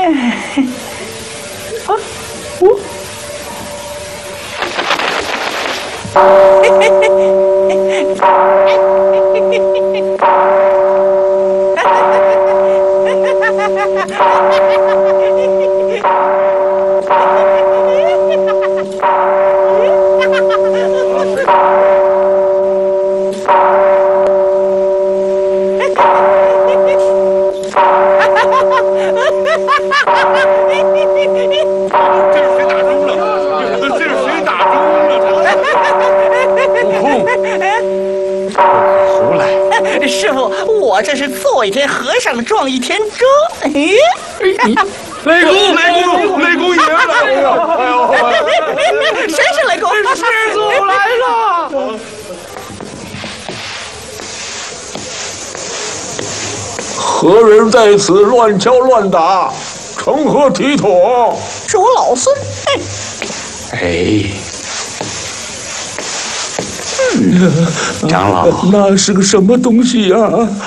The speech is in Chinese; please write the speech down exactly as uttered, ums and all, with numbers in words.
啊，我。 我这是做一天和尚撞一天钟。 雷公，雷公，雷公爷来了！哎呦， 谁是雷公？ 师祖来了！ 何人在此乱敲乱打？成何体统？ 是我老孙。 哎。长老， 那是个什么东西呀、啊？